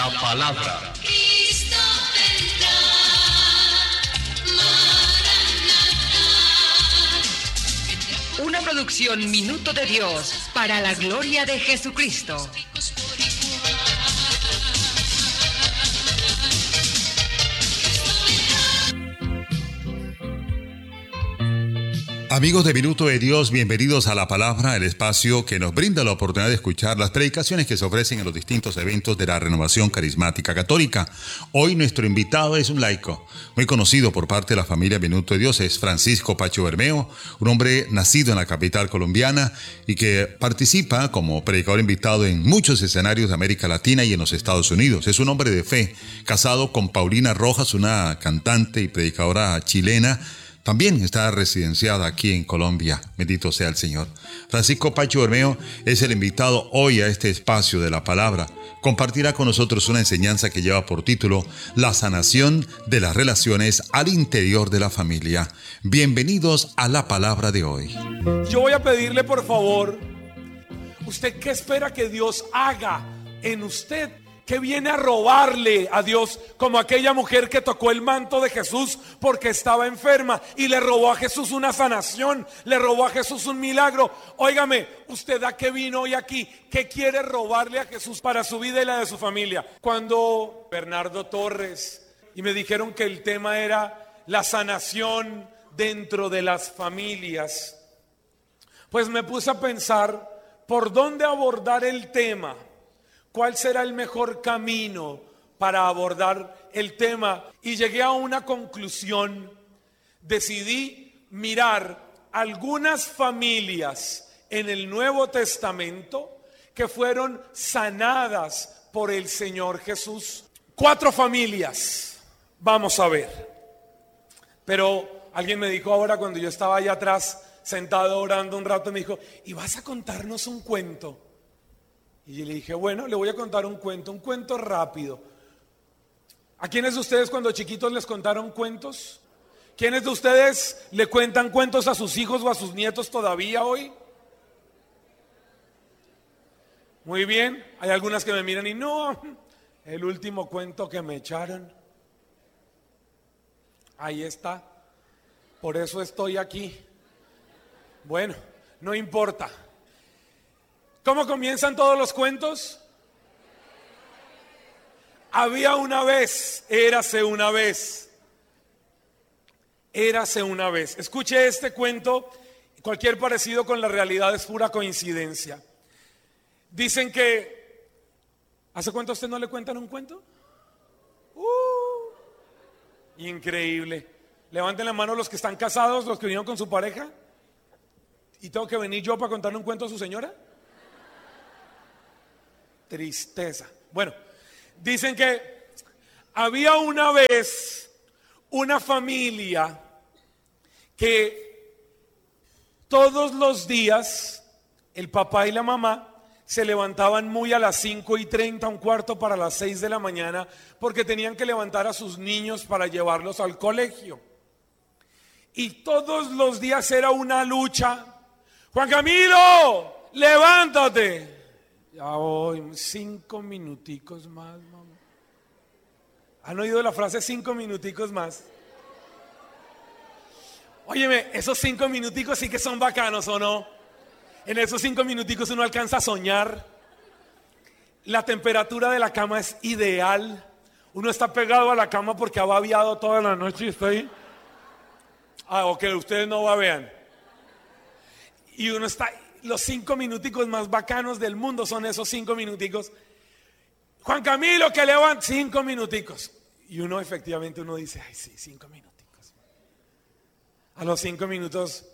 la palabra. Cristo vendrá, Maranatha. Una producción Minuto de Dios para la gloria de Jesucristo. Amigos de Minuto de Dios, bienvenidos a La Palabra, el espacio que nos brinda la oportunidad de escuchar las predicaciones que se ofrecen en los distintos eventos de la Renovación Carismática Católica. Hoy nuestro invitado es un laico, muy conocido por parte de la familia Minuto de Dios, es Francisco Pacho Bermeo, un hombre nacido en la capital colombiana y que participa como predicador invitado en muchos escenarios de América Latina y en los Estados Unidos. Es un hombre de fe, casado con Paulina Rojas, una cantante y predicadora chilena. También está residenciada aquí en Colombia. Bendito sea el Señor. Francisco Pacho Bermeo es el invitado hoy a este espacio de la palabra. Compartirá con nosotros una enseñanza que lleva por título La sanación de las relaciones al interior de la familia. Bienvenidos a la palabra de hoy. Yo voy a pedirle, por favor, ¿usted qué espera que Dios haga en usted? ¿Qué viene a robarle a Dios? Como aquella mujer que tocó el manto de Jesús porque estaba enferma y le robó a Jesús una sanación, le robó a Jesús un milagro. Óigame, ¿usted a qué vino hoy aquí? ¿Qué quiere robarle a Jesús para su vida y la de su familia? Cuando Bernardo Torres y me dijeron que el tema era la sanación dentro de las familias, pues me puse a pensar por dónde abordar el tema. ¿Cuál será el mejor camino para abordar el tema? Y llegué a una conclusión. Decidí mirar algunas familias en el Nuevo Testamento que fueron sanadas por el Señor Jesús. 4 familias, vamos a ver. Pero alguien me dijo ahora cuando yo estaba allá atrás, sentado orando un rato, me dijo, ¿y vas a contarnos un cuento? Y yo le dije, bueno, le voy a contar un cuento rápido. ¿A quiénes de ustedes cuando chiquitos les contaron cuentos? ¿Quiénes de ustedes le cuentan cuentos a sus hijos o a sus nietos todavía hoy? Muy bien, hay algunas que me miran y no, el último cuento que me echaron. Ahí está, por eso estoy aquí. Bueno, no importa. ¿Cómo comienzan todos los cuentos? Había una vez, érase una vez. Érase una vez. Escuche este cuento, cualquier parecido con la realidad es pura coincidencia. Dicen que, ¿hace cuánto a usted no le cuentan un cuento? Increíble. Levanten la mano los que están casados, los que vinieron con su pareja. ¿Y tengo que venir yo para contarle un cuento a su señora? Tristeza. Bueno, dicen que había una vez una familia que todos los días el papá y la mamá se levantaban muy a las 5:30, un cuarto para las 6 de la mañana, porque tenían que levantar a sus niños para llevarlos al colegio. Y todos los días era una lucha. Juan Camilo, levántate. Ya voy, 5 minuticos más, mamá. ¿Han oído la frase 5 minuticos más? Óyeme, esos 5 minuticos sí que son bacanos, ¿o no? En esos 5 minuticos uno alcanza a soñar. La temperatura de la cama es ideal. Uno está pegado a la cama porque ha babeado toda la noche y está ahí. Ok, ustedes no babean. Y uno está... Los 5 minuticos más bacanos del mundo son esos 5 minuticos. Juan Camilo, que levanta 5 minuticos. Y uno efectivamente dice, ay sí, 5 minuticos. A los 5 minutos,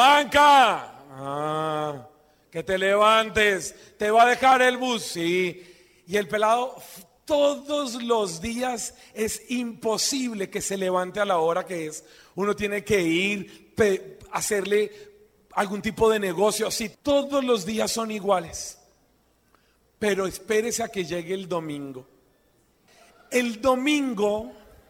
Juanca, que te levantes, te va a dejar el bus. Sí. Y el pelado todos los días es imposible que se levante a la hora que es. Uno tiene que ir, hacerle algún tipo de negocio así. Todos los días son iguales. Pero espérese a que llegue el domingo. El domingo,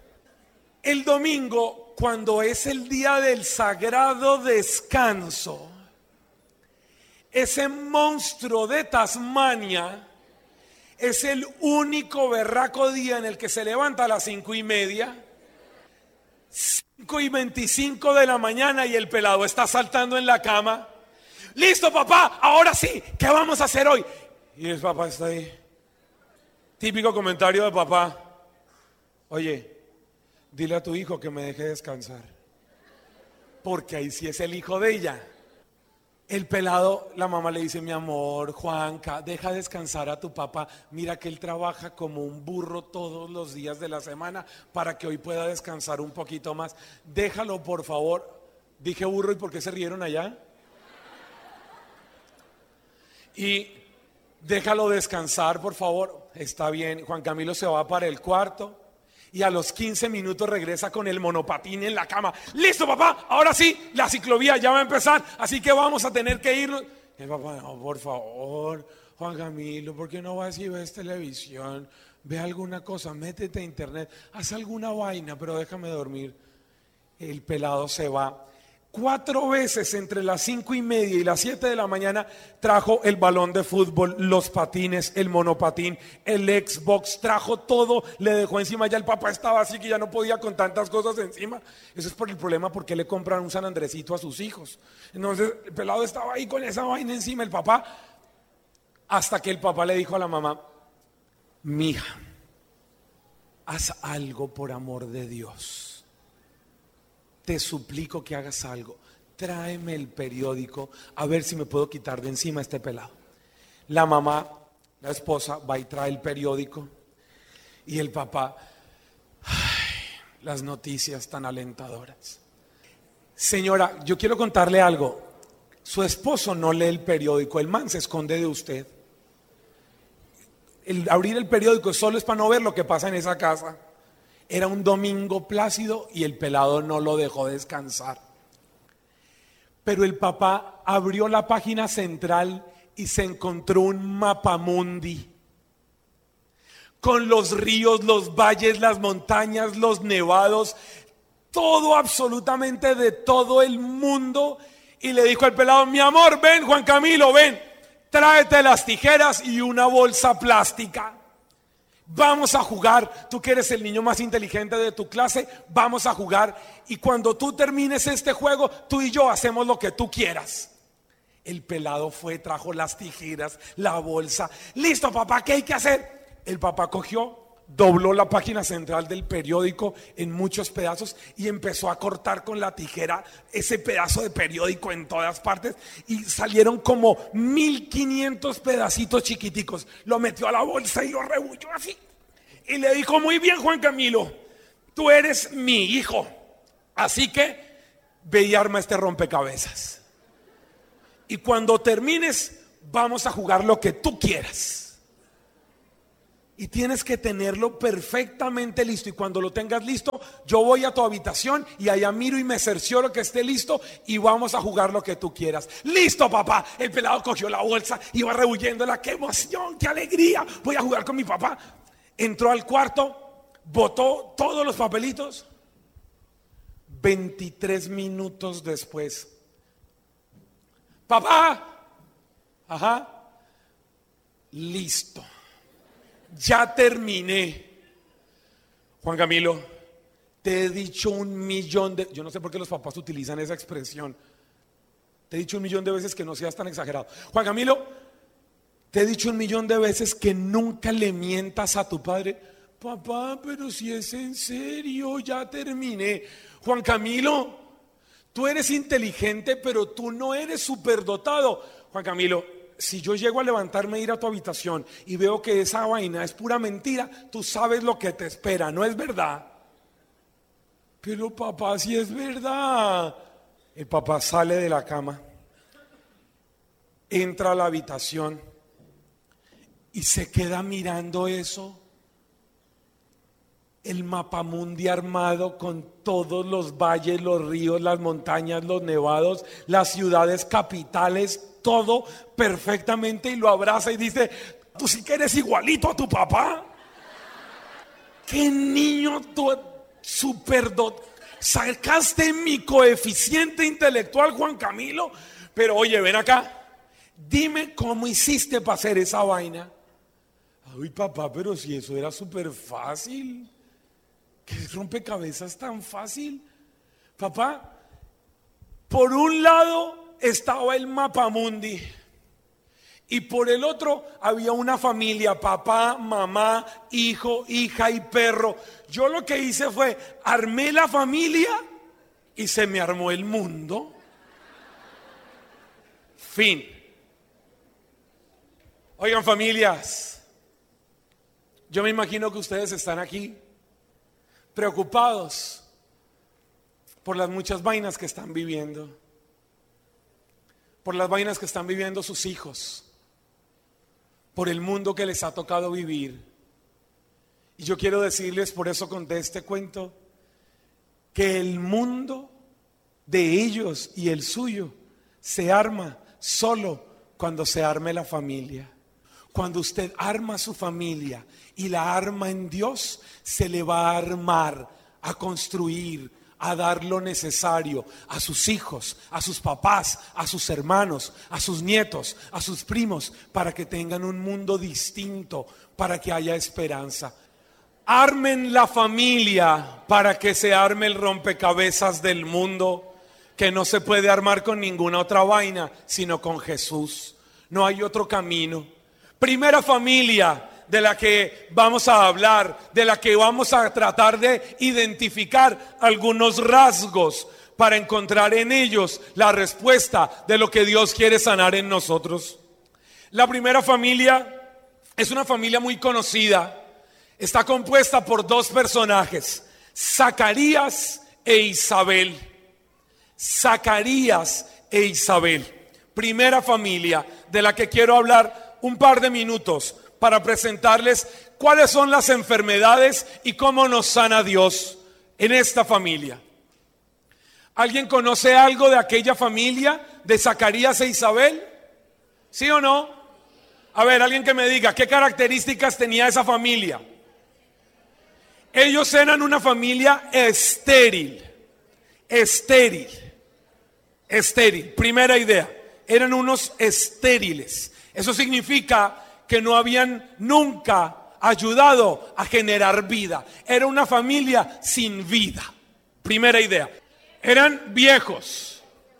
cuando es el día del sagrado descanso, ese monstruo de Tasmania Es el único berraco día en el que se levanta a las 5:30, 5:25 de la mañana, y el pelado está saltando en la cama. Listo, papá, ahora sí, ¿qué vamos a hacer hoy? Y el papá está ahí. Típico comentario de papá: oye, dile a tu hijo que me deje descansar, porque ahí sí es el hijo de ella. El pelado, la mamá le dice: mi amor, Juanca, deja descansar a tu papá. Mira que él trabaja como un burro todos los días de la semana para que hoy pueda descansar un poquito más. Déjalo, por favor. Dije burro, ¿y por qué se rieron allá? Y déjalo descansar, por favor. Está bien. Juan Camilo se va para el cuarto y a los 15 minutos regresa con el monopatín en la cama. Listo, papá, ahora sí, la ciclovía ya va a empezar, así que vamos a tener que irnos. El papá: no, por favor, Juan Camilo, ¿por qué no vas y ves televisión? Ve alguna cosa, métete a internet, haz alguna vaina, pero déjame dormir. El pelado se va. 4 veces entre las 5:30 y las 7 de la mañana trajo el balón de fútbol, los patines, el monopatín, el Xbox, trajo todo, le dejó encima. Ya el papá estaba así que ya no podía con tantas cosas encima. Eso es por el problema, porque le compran un San Andresito a sus hijos. Entonces el pelado estaba ahí con esa vaina encima, el papá, hasta que el papá le dijo a la mamá: mija, haz algo por amor de Dios. Te suplico que hagas algo. Tráeme el periódico a ver si me puedo quitar de encima a este pelado. La mamá, la esposa, va y trae el periódico. Y el papá: las noticias tan alentadoras. Señora, yo quiero contarle algo. Su esposo no lee el periódico, el man se esconde de usted. El abrir el periódico solo es para no ver lo que pasa en esa casa. Era un domingo plácido y el pelado no lo dejó descansar. Pero el papá abrió la página central y se encontró un mapamundi con los ríos, los valles, las montañas, los nevados, todo, absolutamente de todo el mundo. Y le dijo al pelado: mi amor, ven, Juan Camilo, ven, tráete las tijeras y una bolsa plástica. Vamos a jugar, tú que eres el niño más inteligente de tu clase, vamos a jugar, y cuando tú termines este juego, tú y yo hacemos lo que tú quieras. El pelado fue, trajo las tijeras, la bolsa. Listo, papá, ¿qué hay que hacer? El papá cogió, dobló la página central del periódico en muchos pedazos y empezó a cortar con la tijera ese pedazo de periódico en todas partes, y salieron como 1500 pedacitos chiquiticos. Lo metió a la bolsa y lo rebulló así y le dijo: muy bien, Juan Camilo, tú eres mi hijo, así que ve y arma este rompecabezas, y cuando termines vamos a jugar lo que tú quieras. Y tienes que tenerlo perfectamente listo. Y cuando lo tengas listo, yo voy a tu habitación y allá miro y me cercioro que esté listo y vamos a jugar lo que tú quieras. Listo, papá. El pelado cogió la bolsa, iba rebuyéndola. ¡Qué emoción! ¡Qué alegría! Voy a jugar con mi papá. Entró al cuarto, botó todos los papelitos. 23 minutos después: papá. Ajá. Listo. Ya terminé. Juan Camilo, te he dicho 1.000.000 de... Yo no sé por qué los papás utilizan esa expresión. Te he dicho 1.000.000 de veces que no seas tan exagerado. Juan Camilo, te he dicho 1.000.000 de veces que nunca le mientas a tu padre. Papá, pero si es en serio, ya terminé. Juan Camilo, tú eres inteligente, pero tú no eres superdotado. Juan Camilo, si yo llego a levantarme e ir a tu habitación y veo que esa vaina es pura mentira, tú sabes lo que te espera, ¿no es verdad? Pero papá, si es verdad. El papá sale de la cama, entra a la habitación y se queda mirando eso. El mapamundi armado con todos los valles, los ríos, las montañas, los nevados, las ciudades capitales, todo perfectamente, y lo abraza y dice: tú sí que eres igualito a tu papá. Qué niño superdotado. Sacaste mi coeficiente intelectual, Juan Camilo. Pero oye, ven acá, dime cómo hiciste para hacer esa vaina. Uy, papá, pero si eso era súper fácil. ¿Qué rompecabezas tan fácil? Papá, por un lado estaba el mapamundi y por el otro había una familia, papá, mamá, hijo, hija y perro. Yo lo que hice fue, armé la familia y se me armó el mundo. Fin. Oigan, familias, yo me imagino que ustedes están aquí preocupados por las muchas vainas que están viviendo, por las vainas que están viviendo sus hijos, por el mundo que les ha tocado vivir. Y yo quiero decirles, por eso conté este cuento, que el mundo de ellos y el suyo se arma solo cuando se arme la familia. Cuando usted arma su familia y la arma en Dios, se le va a armar, a construir, a dar lo necesario a sus hijos, a sus papás, a sus hermanos, a sus nietos, a sus primos, para que tengan un mundo distinto, para que haya esperanza. Armen la familia para que se arme el rompecabezas del mundo, que no se puede armar con ninguna otra vaina, sino con Jesús. No hay otro camino. Primera familia de la que vamos a hablar, de la que vamos a tratar de identificar algunos rasgos para encontrar en ellos la respuesta de lo que Dios quiere sanar en nosotros. La primera familia es una familia muy conocida. Está compuesta por dos personajes, Zacarías e Isabel. Zacarías e Isabel. Primera familia de la que quiero hablar un par de minutos para presentarles cuáles son las enfermedades y cómo nos sana Dios en esta familia. ¿Alguien conoce algo de aquella familia de Zacarías e Isabel? ¿Sí o no? A ver, alguien que me diga, ¿qué características tenía esa familia? Ellos eran una familia estéril. Primera idea, eran unos estériles. Eso significa que no habían nunca ayudado a generar vida. Era una familia sin vida. Primera idea. Eran viejos.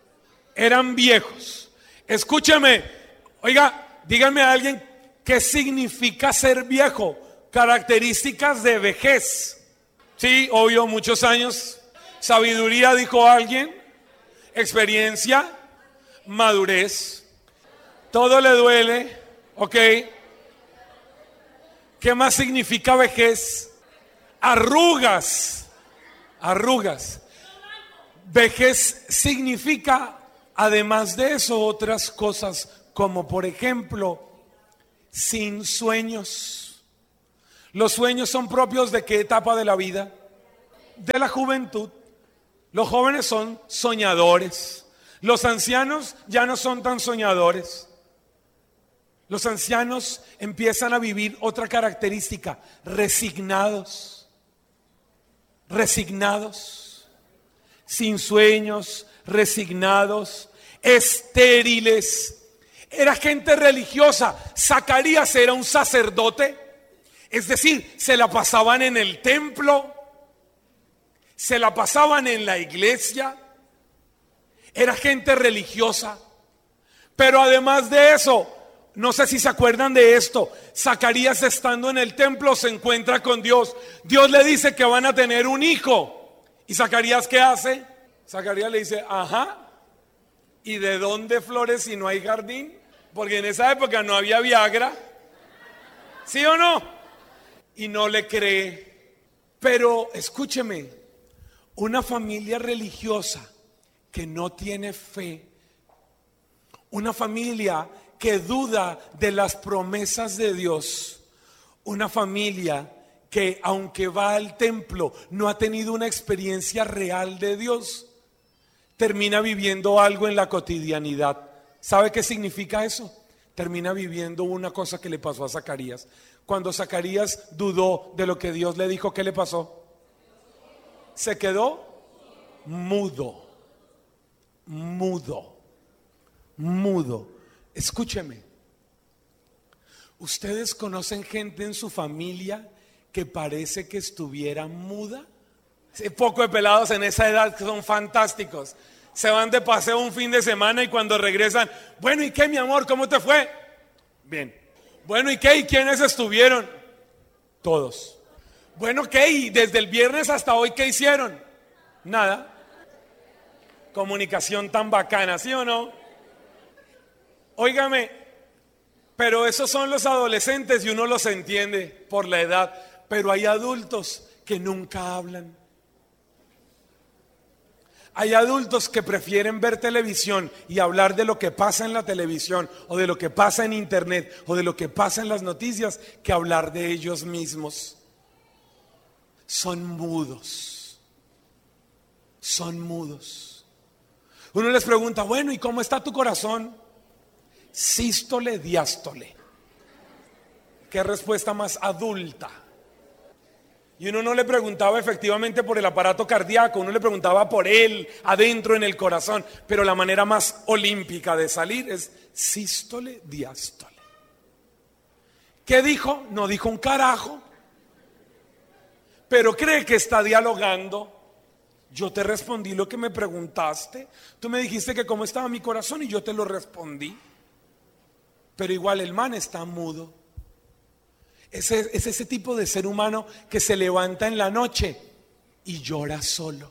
Escúcheme, oiga, díganme a alguien qué significa ser viejo. Características de vejez. Sí, obvio, muchos años. Sabiduría, dijo alguien. Experiencia, madurez. Todo le duele, ¿ok? ¿Qué más significa vejez? Arrugas. Vejez significa, además de eso, otras cosas, como por ejemplo, sin sueños. Los sueños son propios ¿de qué etapa de la vida? De la juventud. Los jóvenes son soñadores. Los ancianos ya no son tan soñadores. Los ancianos empiezan a vivir otra característica, resignados, sin sueños, resignados, estériles. Era gente religiosa. Zacarías era un sacerdote, es decir, se la pasaban en el templo, se la pasaban en la iglesia. Era gente religiosa. Pero además de eso, no sé si se acuerdan de esto, Zacarías estando en el templo se encuentra con Dios. Dios le dice que van a tener un hijo. ¿Y Zacarías qué hace? Zacarías le dice, ajá, ¿y de dónde flores si no hay jardín? Porque en esa época no había Viagra. ¿Sí o no? Y no le cree. Pero escúcheme, una familia religiosa que no tiene fe, una familia que duda de las promesas de Dios, una familia que aunque va al templo no ha tenido una experiencia real de Dios, termina viviendo algo en la cotidianidad. ¿Sabe qué significa eso? Termina viviendo una cosa que le pasó a Zacarías. Cuando Zacarías dudó de lo que Dios le dijo, ¿qué le pasó? Se quedó mudo. Escúcheme. ¿Ustedes conocen gente en su familia que parece que estuviera muda? Hay poco de pelados en esa edad que son fantásticos. Se van de paseo un fin de semana y cuando regresan, bueno, ¿y qué, mi amor? ¿Cómo te fue? Bien. Bueno, ¿y qué? ¿Y quiénes estuvieron? Todos. Bueno, ¿qué? ¿Y desde el viernes hasta hoy qué hicieron? Nada. Comunicación tan bacana, ¿sí o no? Óigame, pero esos son los adolescentes y uno los entiende por la edad, pero hay adultos que nunca hablan. Hay adultos que prefieren ver televisión y hablar de lo que pasa en la televisión o de lo que pasa en internet o de lo que pasa en las noticias que hablar de ellos mismos. Son mudos. Son mudos. Uno les pregunta, bueno, ¿y cómo está tu corazón? Sístole, diástole. ¿Qué respuesta más adulta? Y uno no le preguntaba efectivamente por el aparato cardíaco, uno le preguntaba por él, adentro en el corazón. Pero la manera más olímpica de salir es sístole, diástole. ¿Qué dijo? No dijo un carajo, pero cree que está dialogando. Yo te respondí lo que me preguntaste. Tú me dijiste que cómo estaba mi corazón y yo te lo respondí. Pero igual el man está mudo. Es ese tipo de ser humano que se levanta en la noche y llora solo,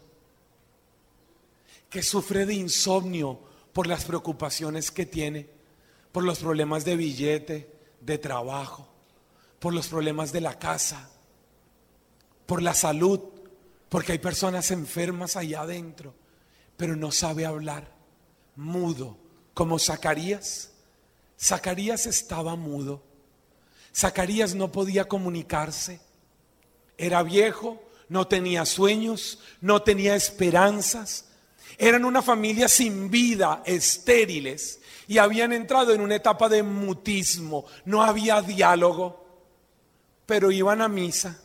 que sufre de insomnio por las preocupaciones que tiene, por los problemas de billete, de trabajo, por los problemas de la casa, por la salud, porque hay personas enfermas allá adentro, pero no sabe hablar, mudo, como Zacarías. Zacarías estaba mudo. Zacarías no podía comunicarse, era viejo, no tenía sueños, no tenía esperanzas. Eran una familia sin vida, estériles, y habían entrado en una etapa de mutismo. No había diálogo, pero iban a misa,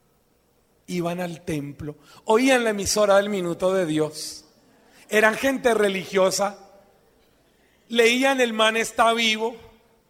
iban al templo, oían la emisora del Minuto de Dios. Eran gente religiosa, leían El man está vivo,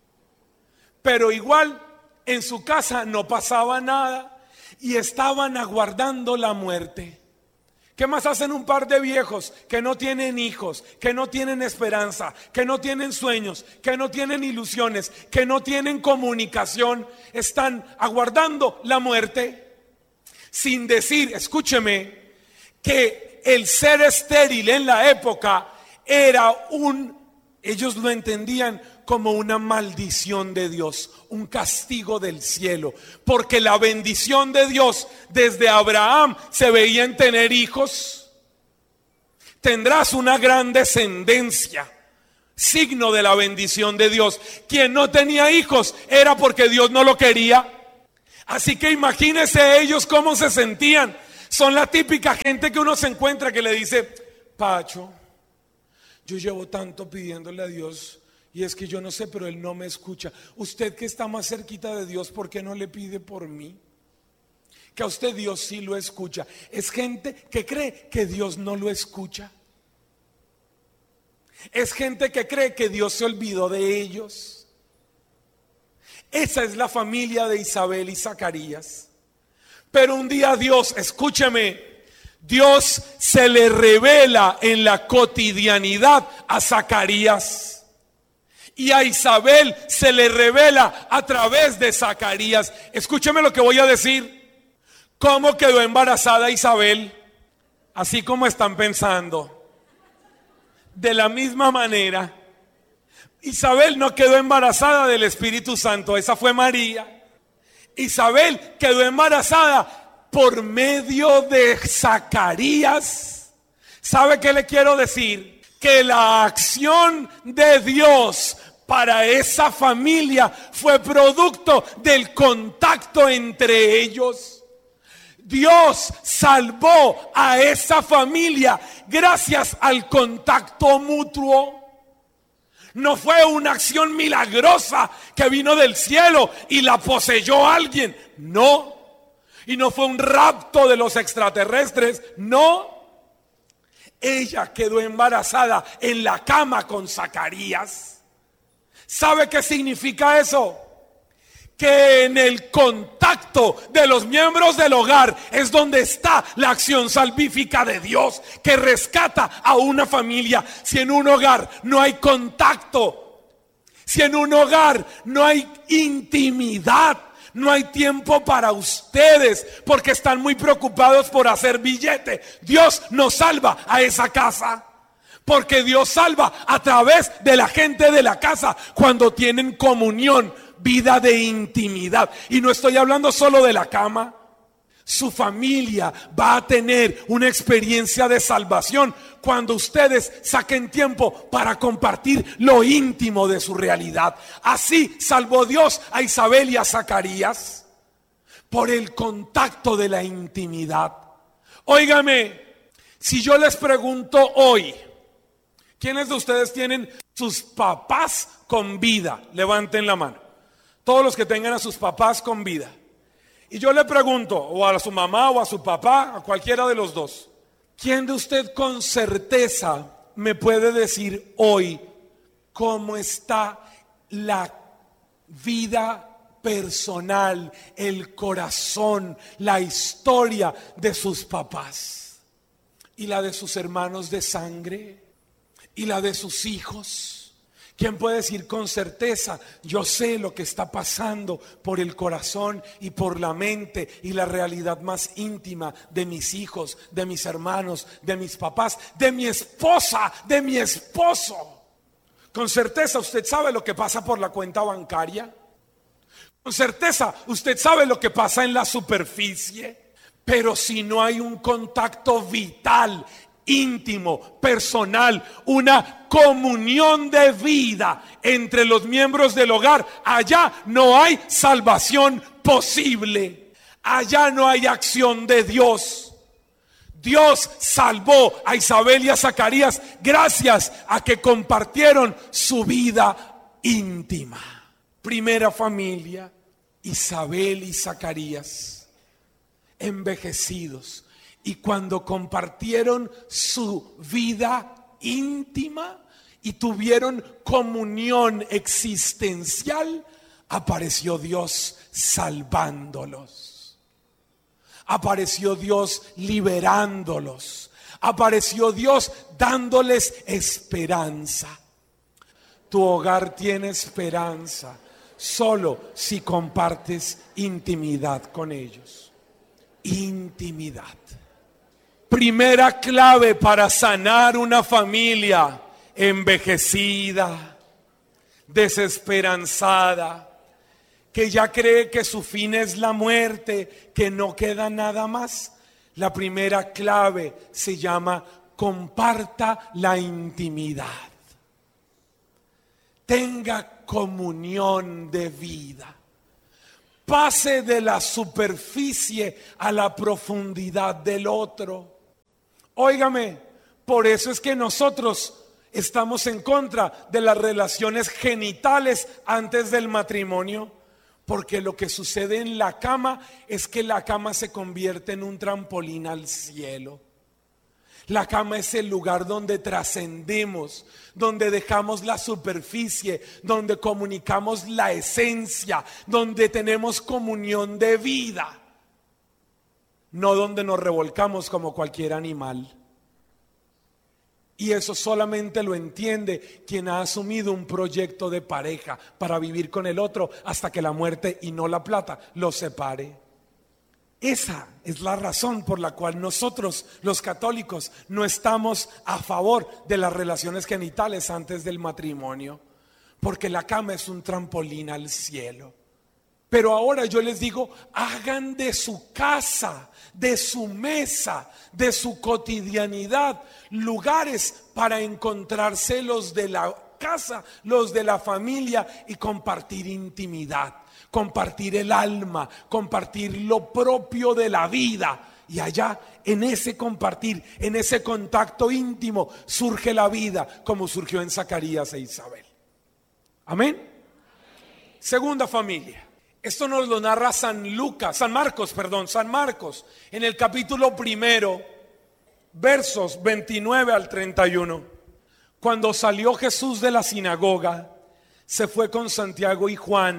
pero igual en su casa no pasaba nada y estaban aguardando la muerte. ¿Qué más hacen un par de viejos que no tienen hijos, que no tienen esperanza, que no tienen sueños, que no tienen ilusiones, que no tienen comunicación? Están aguardando la muerte sin decir, escúcheme, que el ser estéril en la época era ellos lo entendían como una maldición de Dios, un castigo del cielo, porque la bendición de Dios desde Abraham se veía en tener hijos. Tendrás una gran descendencia, signo de la bendición de Dios. Quien no tenía hijos era porque Dios no lo quería. Así que imagínense ellos cómo se sentían. Son la típica gente que uno se encuentra que le dice, Pacho, yo llevo tanto pidiéndole a Dios y es que yo no sé, pero Él no me escucha. Usted que está más cerquita de Dios, ¿por qué no le pide por mí? Que a usted Dios sí lo escucha. Es gente que cree que Dios no lo escucha. Es gente que cree que Dios se olvidó de ellos. Esa es la familia de Isabel y Zacarías. Pero un día Dios, escúcheme, Dios se le revela en la cotidianidad a Zacarías. Y a Isabel se le revela a través de Zacarías. Escúcheme lo que voy a decir. ¿Cómo quedó embarazada Isabel? Así como están pensando. De la misma manera, Isabel no quedó embarazada del Espíritu Santo, esa fue María. Isabel quedó embarazada por medio de Zacarías. ¿Sabe qué le quiero decir? Que la acción de Dios para esa familia fue producto del contacto entre ellos. Dios salvó a esa familia gracias al contacto mutuo. No fue una acción milagrosa que vino del cielo y la poseyó alguien. No. Y no fue un rapto de los extraterrestres. No. Ella quedó embarazada en la cama con Zacarías. ¿Sabe qué significa eso? que en el contacto de los miembros del hogar es donde está la acción salvífica de Dios que rescata a una familia. Si en un hogar no hay contacto, si en un hogar no hay intimidad, no hay tiempo para ustedes porque están muy preocupados por hacer billete, Dios no salva a esa casa. Porque Dios salva a través de la gente de la casa cuando tienen comunión, vida de intimidad. Y no estoy hablando solo de la cama. Su familia va a tener una experiencia de salvación cuando ustedes saquen tiempo para compartir lo íntimo de su realidad. Así salvó Dios a Isabel y a Zacarías por el contacto de la intimidad. Óigame, si yo les pregunto hoy, ¿quiénes de ustedes tienen sus papás con vida? Levanten la mano. Todos los que tengan a sus papás con vida. Y yo le pregunto, o a su mamá o a su papá, a cualquiera de los dos, ¿quién de usted con certeza me puede decir hoy cómo está la vida personal, el corazón, la historia de sus papás? ¿Y la de sus hermanos de sangre? ¿Y la de sus hijos? ¿Quién puede decir con certeza, yo sé lo que está pasando por el corazón y por la mente y la realidad más íntima de mis hijos, de mis hermanos, de mis papás, de mi esposa, de mi esposo? Con certeza usted sabe lo que pasa por la cuenta bancaria. Con certeza usted sabe lo que pasa en la superficie. Pero si no hay un contacto vital, íntimo, personal, una comunión de vida entre los miembros del hogar, allá no hay salvación posible. Allá no hay acción de Dios. Dios salvó a Isabel y a Zacarías gracias a que compartieron su vida íntima. Primera familia, Isabel y Zacarías, envejecidos. Y cuando compartieron su vida íntima y tuvieron comunión existencial, apareció Dios salvándolos. Apareció Dios liberándolos. Apareció Dios dándoles esperanza. Tu hogar tiene esperanza solo si compartes intimidad con ellos. Intimidad. Primera clave para sanar una familia envejecida, desesperanzada, que ya cree que su fin es la muerte, que no queda nada más. La primera clave se llama comparta la intimidad. Tenga comunión de vida. Pase de la superficie a la profundidad del otro. Óigame, por eso es que nosotros estamos en contra de las relaciones genitales antes del matrimonio, porque lo que sucede en la cama es que la cama se convierte en un trampolín al cielo. La cama es el lugar donde trascendemos, donde dejamos la superficie, donde comunicamos la esencia, donde tenemos comunión de vida. No donde nos revolcamos como cualquier animal. Y eso solamente lo entiende quien ha asumido un proyecto de pareja para vivir con el otro hasta que la muerte y no la plata los separe. Esa es la razón por la cual nosotros, los católicos, no estamos a favor de las relaciones genitales antes del matrimonio, porque la cama es un trampolín al cielo. Pero ahora yo les digo, hagan de su casa, de su mesa, de su cotidianidad, lugares para encontrarse los de la casa, los de la familia y compartir intimidad, compartir el alma, compartir lo propio de la vida. Y allá, en ese compartir, en ese contacto íntimo, surge la vida como surgió en Zacarías e Isabel. Amén. Segunda familia. Esto nos lo narra San Marcos, en el capítulo 1, versos 29 al 31. Cuando salió Jesús de la sinagoga, se fue con Santiago y Juan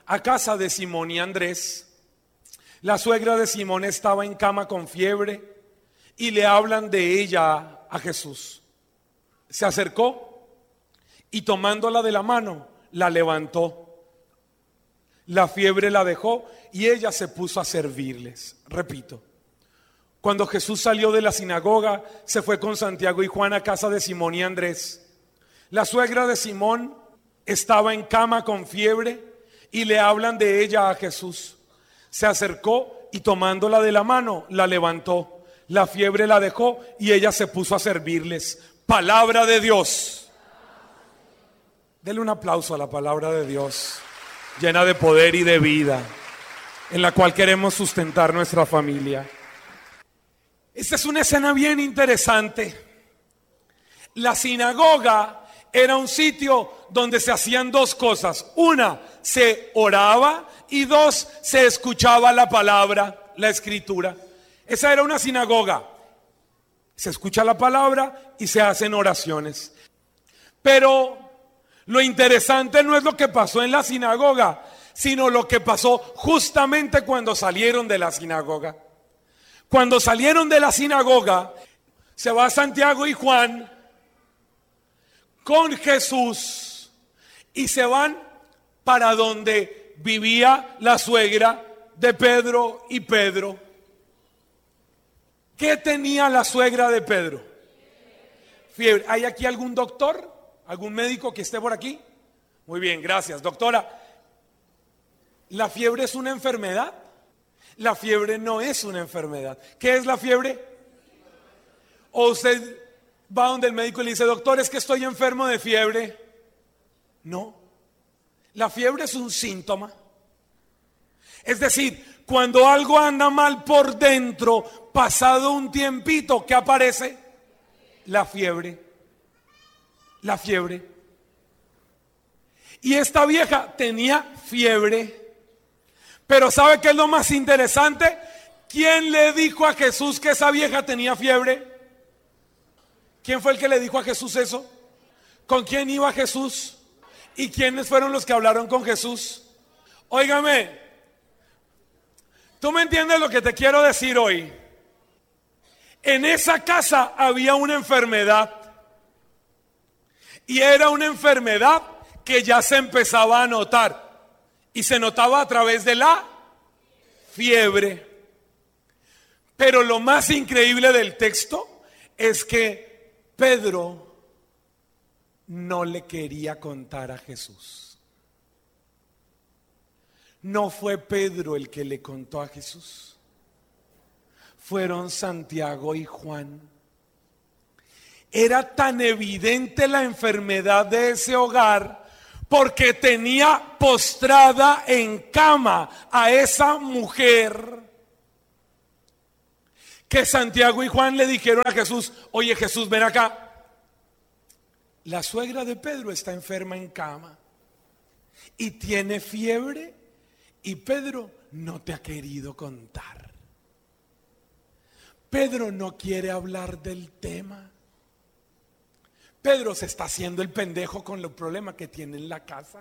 a casa de Simón y Andrés. La suegra de Simón estaba en cama con fiebre y le hablan de ella a Jesús. Se acercó y tomándola de la mano, la levantó. La fiebre la dejó y ella se puso a servirles. Repito, cuando Jesús salió de la sinagoga, se fue con Santiago y Juan a casa de Simón y Andrés. La suegra de Simón estaba en cama con fiebre y le hablan de ella a Jesús. Se acercó y tomándola de la mano, la levantó. La fiebre la dejó y ella se puso a servirles. Palabra de Dios. Dele un aplauso a la palabra de Dios, llena de poder y de vida, en la cual queremos sustentar nuestra familia. Esta es una escena bien interesante. La sinagoga era un sitio donde se hacían dos cosas. Una, se oraba, y dos, se escuchaba la palabra, la escritura. Esa era una sinagoga. Se escucha la palabra y se hacen oraciones. Pero lo interesante no es lo que pasó en la sinagoga, sino lo que pasó justamente cuando salieron de la sinagoga. Cuando salieron de la sinagoga, se va Santiago y Juan con Jesús y se van para donde vivía la suegra de Pedro y Pedro. ¿Qué tenía la suegra de Pedro? Fiebre. ¿Hay aquí algún doctor? ¿Algún médico que esté por aquí? Muy bien, gracias, doctora. ¿La fiebre es una enfermedad? La fiebre no es una enfermedad. ¿Qué es la fiebre? O usted va donde el médico y le dice, doctor, es que estoy enfermo de fiebre. No, la fiebre es un síntoma. Es decir, cuando algo anda mal por dentro, pasado un tiempito, ¿qué aparece? La fiebre. La fiebre. Y esta vieja tenía fiebre. Pero ¿sabe qué es lo más interesante? ¿Quién le dijo a Jesús que esa vieja tenía fiebre? ¿Quién fue el que le dijo a Jesús eso? ¿Con quién iba Jesús? ¿Y quiénes fueron los que hablaron con Jesús? Óigame, ¿tú me entiendes lo que te quiero decir hoy? En esa casa había una enfermedad. Y era una enfermedad que ya se empezaba a notar. Y se notaba a través de la fiebre. Pero lo más increíble del texto es que Pedro no le quería contar a Jesús. No fue Pedro el que le contó a Jesús. Fueron Santiago y Juan. Era tan evidente la enfermedad de ese hogar porque tenía postrada en cama a esa mujer, que Santiago y Juan le dijeron a Jesús, oye Jesús, ven acá. La suegra de Pedro está enferma en cama y tiene fiebre y Pedro no te ha querido contar. Pedro no quiere hablar del tema. Pedro se está haciendo el pendejo con los problemas que tiene en la casa.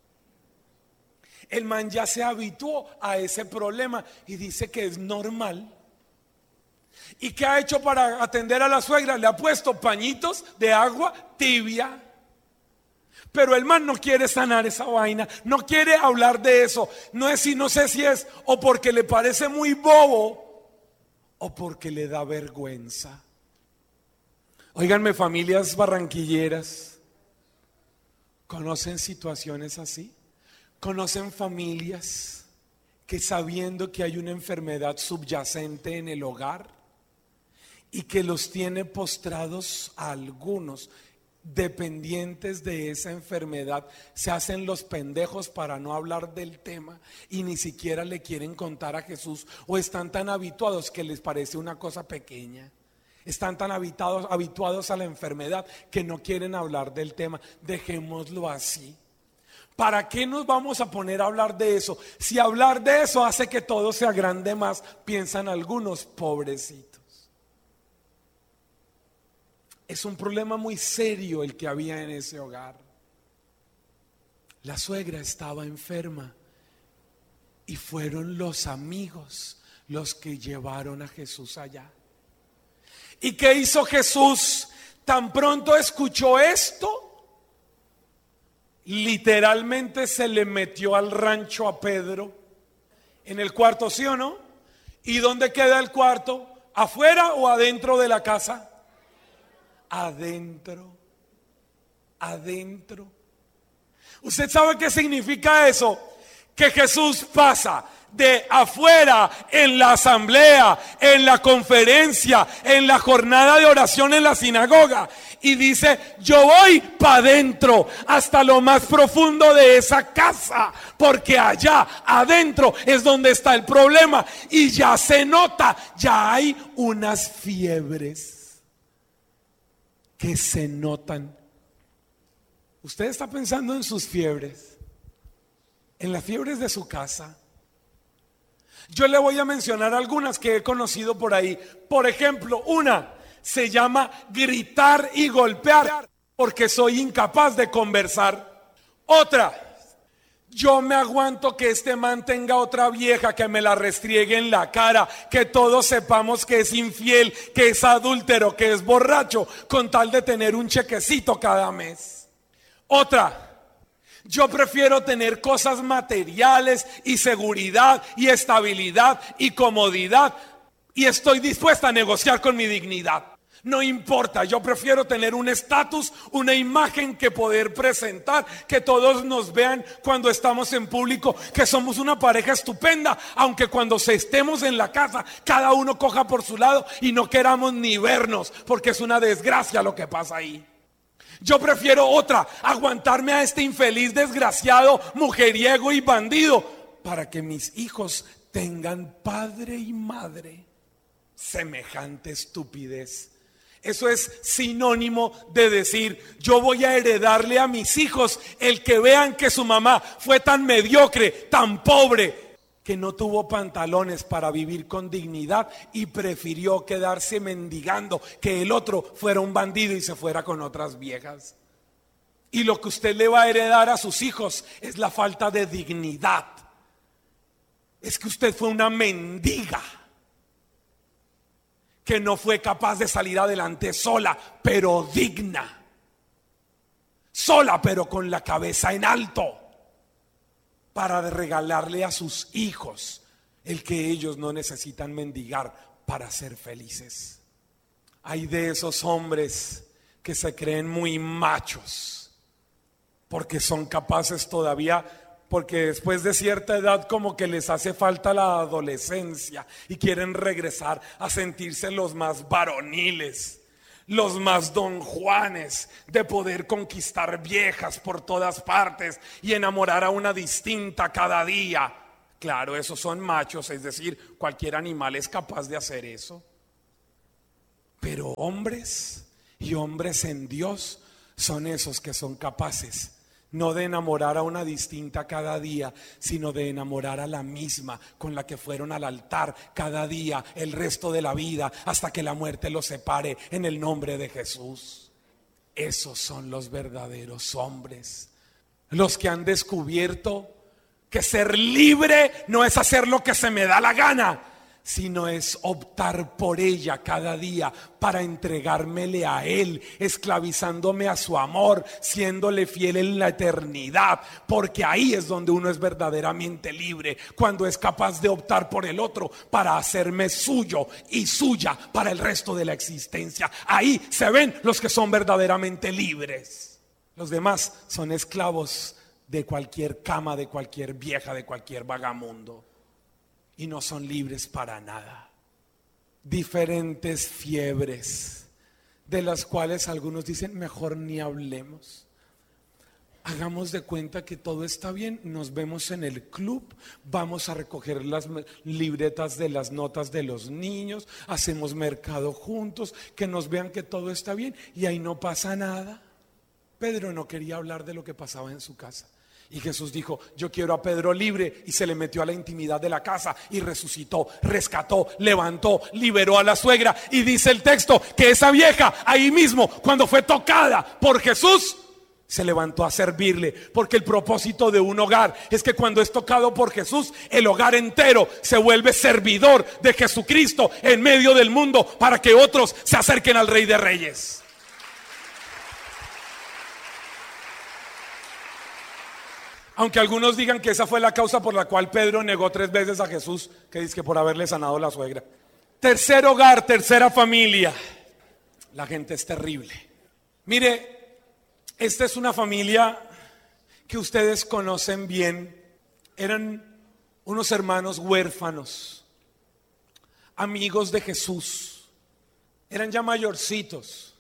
El man ya se habituó a ese problema y dice que es normal. ¿Y qué ha hecho para atender a la suegra? Le ha puesto pañitos de agua tibia. Pero el man no quiere sanar esa vaina, no quiere hablar de eso. No sé si es o porque le parece muy bobo o porque le da vergüenza. Óiganme, familias barranquilleras, ¿conocen situaciones así? ¿Conocen familias que sabiendo que hay una enfermedad subyacente en el hogar y que los tiene postrados a algunos dependientes de esa enfermedad, se hacen los pendejos para no hablar del tema y ni siquiera le quieren contar a Jesús, o están tan habituados que les parece una cosa pequeña? Están tan habituados a la enfermedad que no quieren hablar del tema. Dejémoslo así. ¿Para qué nos vamos a poner a hablar de eso? Si hablar de eso hace que todo se agrande más, piensan algunos, pobrecitos. Es un problema muy serio el que había en ese hogar. La suegra estaba enferma Y fueron los amigos los que llevaron a Jesús allá. ¿Y qué hizo Jesús? Tan pronto escuchó esto, literalmente se le metió al rancho a Pedro, en el cuarto, ¿sí o no? ¿Y dónde queda el cuarto? ¿Afuera o adentro de la casa? Adentro. Adentro. ¿Usted sabe qué significa eso? Que Jesús pasa de afuera, en la asamblea, en la conferencia, en la jornada de oración en la sinagoga, y dice: yo voy para adentro, hasta lo más profundo de esa casa, porque allá adentro es donde está el problema. Y ya se nota, ya hay unas fiebres que se notan. Usted está pensando en sus fiebres, en las fiebres de su casa. Yo le voy a mencionar algunas que he conocido por ahí. Por ejemplo, una se llama gritar y golpear, porque soy incapaz de conversar. Otra: yo me aguanto que este man tenga otra vieja que me la restriegue en la cara, que todos sepamos que es infiel, que es adúltero, que es borracho, con tal de tener un chequecito cada mes. Otra: yo prefiero tener cosas materiales y seguridad y estabilidad y comodidad, y estoy dispuesta a negociar con mi dignidad. No importa, yo prefiero tener un estatus, una imagen que poder presentar, que todos nos vean cuando estamos en público, que somos una pareja estupenda, aunque cuando estemos en la casa cada uno coja por su lado y no queramos ni vernos, porque es una desgracia lo que pasa ahí. Yo prefiero otra: aguantarme a este infeliz, desgraciado, mujeriego y bandido, para que mis hijos tengan padre y madre. Semejante estupidez. Eso es sinónimo de decir: yo voy a heredarle a mis hijos el que vean que su mamá fue tan mediocre, tan pobre, que no tuvo pantalones para vivir con dignidad y prefirió quedarse mendigando, que el otro fuera un bandido y se fuera con otras viejas. Y lo que usted le va a heredar a sus hijos es la falta de dignidad. Es que usted fue una mendiga que no fue capaz de salir adelante sola, pero digna. Sola, pero con la cabeza en alto, para regalarle a sus hijos el que ellos no necesitan mendigar para ser felices. Hay de esos hombres que se creen muy machos, porque son capaces todavía, porque después de cierta edad como que les hace falta la adolescencia y quieren regresar a sentirse los más varoniles, los más don Juanes, de poder conquistar viejas por todas partes y enamorar a una distinta cada día. Claro, esos son machos, es decir, cualquier animal es capaz de hacer eso. Pero hombres y hombres en Dios son esos que son capaces no de enamorar a una distinta cada día, sino de enamorar a la misma con la que fueron al altar cada día, el resto de la vida, hasta que la muerte los separe, en el nombre de Jesús. Esos son los verdaderos hombres, los que han descubierto que ser libre no es hacer lo que se me da la gana, sino es optar por ella cada día para entregármele a Él, esclavizándome a su amor, siéndole fiel en la eternidad, porque ahí es donde uno es verdaderamente libre, cuando es capaz de optar por el otro para hacerme suyo y suya para el resto de la existencia. Ahí se ven los que son verdaderamente libres. Los demás son esclavos de cualquier cama, de cualquier vieja, de cualquier vagamundo, y no son libres para nada. Diferentes fiebres, de las cuales algunos dicen: mejor ni hablemos. Hagamos de cuenta que todo está bien, nos vemos en el club, vamos a recoger las libretas de las notas de los niños, hacemos mercado juntos, que nos vean que todo está bien y ahí no pasa nada. Pedro no quería hablar de lo que pasaba en su casa. Y Jesús dijo: yo quiero a Pedro libre, y se le metió a la intimidad de la casa y resucitó, rescató, levantó, liberó a la suegra. Y dice el texto que esa vieja ahí mismo, cuando fue tocada por Jesús, se levantó a servirle, porque el propósito de un hogar es que cuando es tocado por Jesús, el hogar entero se vuelve servidor de Jesucristo en medio del mundo, para que otros se acerquen al Rey de Reyes. Aunque algunos digan que esa fue la causa por la cual Pedro negó 3 veces a Jesús, que dice que por haberle sanado la suegra. Tercer hogar, tercera familia. La gente es terrible. Mire, esta es una familia que ustedes conocen bien. Eran unos hermanos huérfanos, amigos de Jesús. Eran ya mayorcitos.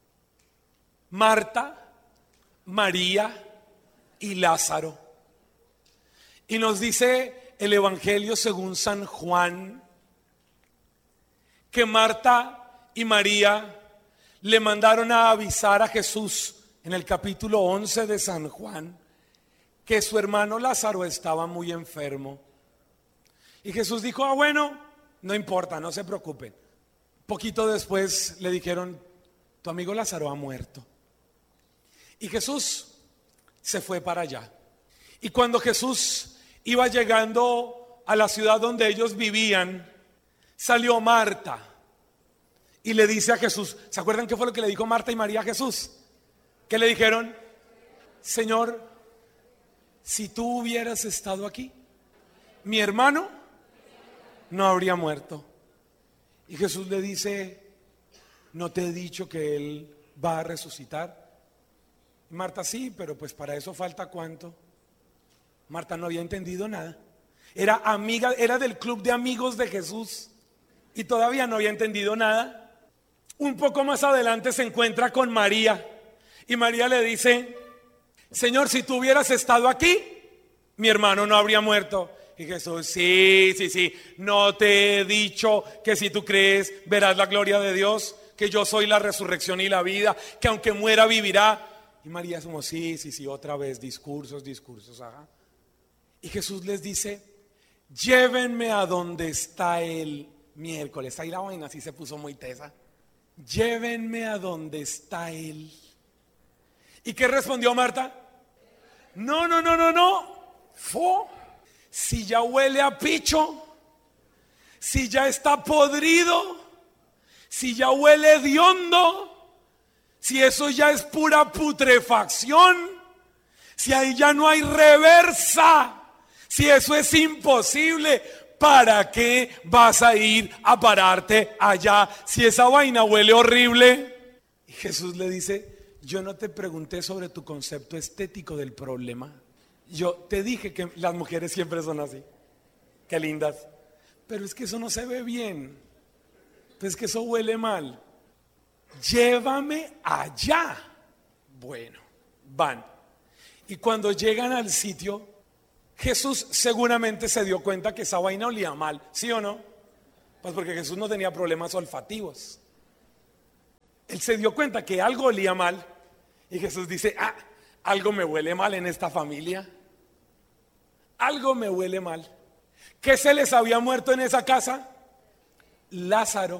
Marta, María y Lázaro. Y nos dice el Evangelio según San Juan que Marta y María le mandaron a avisar a Jesús en el capítulo 11 de San Juan que su hermano Lázaro estaba muy enfermo. Y Jesús dijo, bueno, no importa, no se preocupen. Poquito después le dijeron, tu amigo Lázaro ha muerto. Y Jesús se fue para allá. Y cuando Jesús iba llegando a la ciudad donde ellos vivían, salió Marta y le dice a Jesús, ¿se acuerdan qué fue lo que le dijo Marta y María a Jesús? ¿Qué le dijeron? Señor, si tú hubieras estado aquí, mi hermano no habría muerto. Y Jesús le dice, ¿no te he dicho que él va a resucitar? Y Marta, sí, pero pues para eso falta ¿cuánto? Marta no había entendido nada. Era amiga, era del club de amigos de Jesús y todavía no había entendido nada. Un poco más adelante se encuentra con María y María le dice, Señor, si tú hubieras estado aquí, mi hermano no habría muerto. Y Jesús, sí, no te he dicho que si tú crees verás la gloria de Dios, que yo soy la resurrección y la vida, que aunque muera vivirá. Y María es como, sí, otra vez, discursos, ajá. Y Jesús les dice, llévenme a donde está el miércoles. Ahí la vaina así se puso muy tesa. Llévenme a donde está él. ¿Y qué respondió Marta? No. Si ya huele a picho, si ya está podrido, si ya huele hediondo, si eso ya es pura putrefacción, si ahí ya no hay reversa, si eso es imposible, ¿para qué vas a ir a pararte allá si esa vaina huele horrible? Y Jesús le dice, yo no te pregunté sobre tu concepto estético del problema. Yo te dije que las mujeres siempre son así. Qué lindas. Pero es que eso no se ve bien. Es que eso huele mal. Llévame allá. Bueno, van. Y cuando llegan al sitio, Jesús seguramente se dio cuenta que esa vaina olía mal, ¿sí o no? Pues porque Jesús no tenía problemas olfativos. Él se dio cuenta que algo olía mal y Jesús dice, algo me huele mal en esta familia. Algo me huele mal. ¿Qué se les había muerto en esa casa? Lázaro.